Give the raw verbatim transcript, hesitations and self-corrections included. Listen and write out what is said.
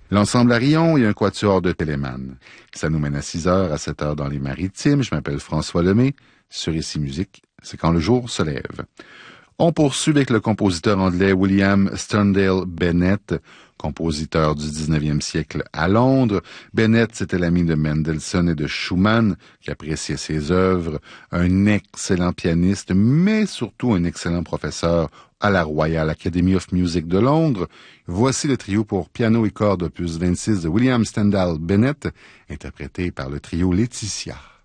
L'ensemble Arion et un quatuor de Téléman. Ça nous mène à six heures, à sept heures dans les Maritimes. Je m'appelle François Lemay. Sur Ici Musique, c'est quand le jour se lève. On poursuit avec le compositeur anglais William Sterndale Bennett, compositeur du dix-neuvième siècle à Londres. Bennett, c'était l'ami de Mendelssohn et de Schumann, qui appréciait ses œuvres, un excellent pianiste, mais surtout un excellent professeur à la Royal Academy of Music de Londres. Voici le trio pour piano et cordes opus vingt-six de William Sterndale Bennett, interprété par le trio Laetitia.